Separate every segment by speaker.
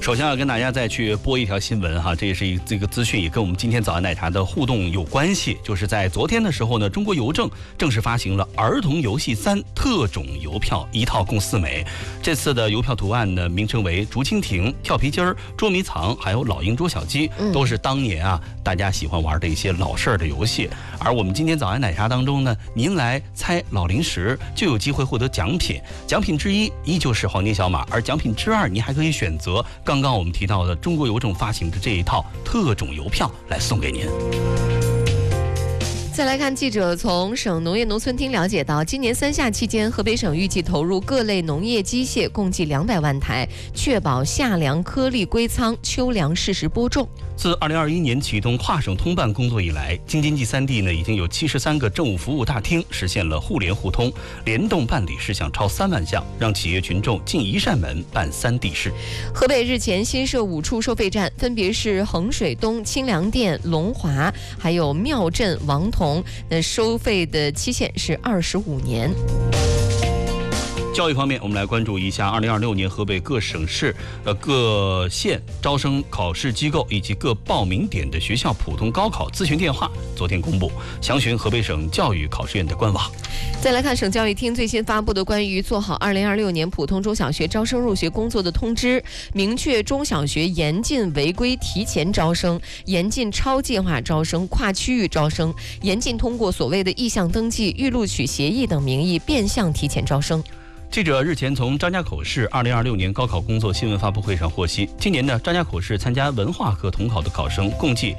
Speaker 1: 首先要跟大家再去播一条新闻哈，这也是这个资讯也跟我们今天早安奶茶的互动有关系。就是在昨天的时候呢，中国邮政正式发行了儿童游戏3特种邮票，一套共4枚。这次的邮票图案呢，名称为竹蜻蜓、跳皮筋儿、捉迷藏，还有老鹰捉小鸡，都是当年啊大家喜欢玩的一些老式的游戏。而我们今天早安奶茶当中呢，您来猜老零食就有机会获得奖品，奖品之一依旧是黄金小马，而奖品之二您还可以选择刚刚我们提到的中国邮政发行的这一套特种邮票来送给您。
Speaker 2: 再来看，记者从省农业农村厅了解到，今年3夏期间，河北省预计投入各类农业机械共计200万台，确保夏粮颗粒归仓，秋粮适时播种。
Speaker 1: 自2021年启动跨省通办工作以来，京津冀3地呢已经有73个政务服务大厅实现了互联互通，联动办理事项超3万项，让企业群众进一扇门办3地事。
Speaker 2: 河北日前新设5处收费站，分别是衡水东、清凉店、龙华，还有庙镇、王同。那收费的期限是25年。
Speaker 1: 教育方面，我们来关注一下2026年河北各省市、各县招生考试机构以及各报名点的学校普通高考咨询电话，昨天公布，详询河北省教育考试院的官网。
Speaker 2: 再来看省教育厅最新发布的关于做好2026年普通中小学招生入学工作的通知，明确中小学严禁违规提前招生，严禁超计划招生、跨区域招生，严禁通过所谓的意向登记、预录取协议等名义变相提前招生。
Speaker 1: 记者日前从张家口市2026年高考工作新闻发布会上获悉，今年呢，张家口市参加文化课统考的考生共计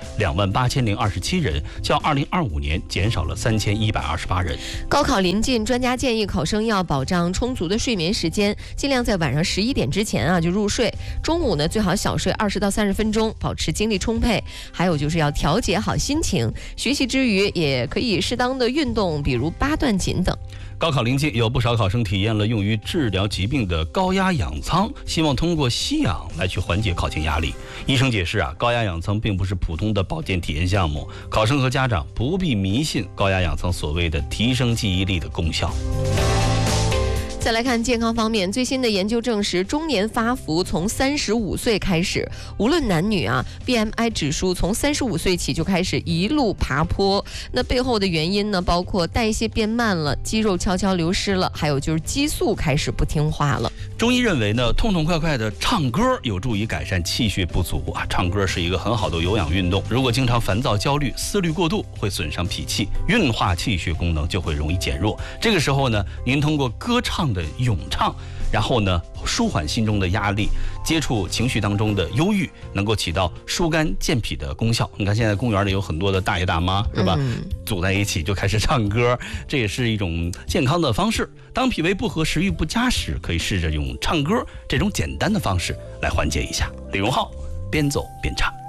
Speaker 1: 28027人，较2025年减少了3128人。
Speaker 2: 高考临近，专家建议考生要保障充足的睡眠时间，尽量在晚上11点之前就入睡。中午呢，最好小睡20到30分钟，保持精力充沛。还有就是要调节好心情，学习之余也可以适当的运动，比如八段锦等。
Speaker 1: 高考临近，有不少考生体验了用于治疗疾病的高压氧舱，希望通过吸氧来去缓解考前压力。医生解释高压氧舱并不是普通的保健体验项目，考生和家长不必迷信高压氧舱所谓的提升记忆力的功效。
Speaker 2: 再来看健康方面，最新的研究证实，中年发福从35岁开始，无论男女BMI 指数从35岁起就开始一路爬坡。那背后的原因呢，包括代谢变慢了，肌肉悄悄流失了，还有就是激素开始不听话了。
Speaker 1: 中医认为呢，痛痛快快的唱歌有助于改善气血不足唱歌是一个很好的有氧运动。如果经常烦躁、焦虑、思虑过度，会损伤脾气，运化气血功能就会容易减弱。这个时候呢，您通过歌唱的咏唱，然后呢舒缓心中的压力，接触情绪当中的忧郁，能够起到疏肝健脾的功效。你看现在公园里有很多的大爷大妈是吧，组在一起就开始唱歌，这也是一种健康的方式。当脾胃不和、食欲不佳时，可以试着用唱歌这种简单的方式来缓解一下。李荣浩边走边唱。